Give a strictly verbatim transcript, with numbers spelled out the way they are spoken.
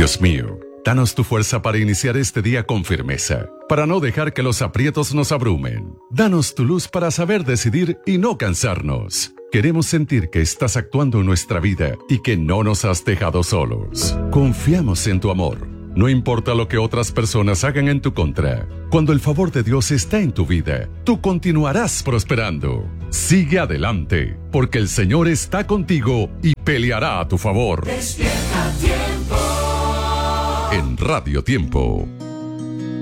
Dios mío, danos tu fuerza para iniciar este día con firmeza, para no dejar que los aprietos nos abrumen. Danos tu luz para saber decidir y no cansarnos. Queremos sentir que estás actuando en nuestra vida y que no nos has dejado solos. Confiamos en tu amor. No importa lo que otras personas hagan en tu contra. Cuando el favor de Dios está en tu vida, tú continuarás prosperando. Sigue adelante, porque el Señor está contigo y peleará a tu favor. Despierta Tiempo. En Radio Tiempo.